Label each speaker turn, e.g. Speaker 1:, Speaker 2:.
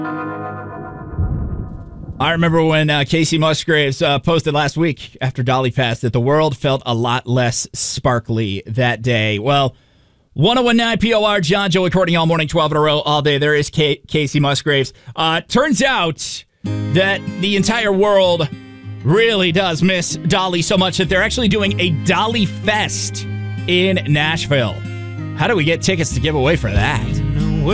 Speaker 1: I remember when Casey Musgraves posted last week after Dolly passed that the world felt a lot less sparkly that day. Well, 101.9 POR, John, Joe, recording all morning, 12 in a row, all day. There is Casey Musgraves. Turns out that the entire world really does miss Dolly so much that they're actually doing a Dolly Fest in Nashville. How do we get tickets to give away for that?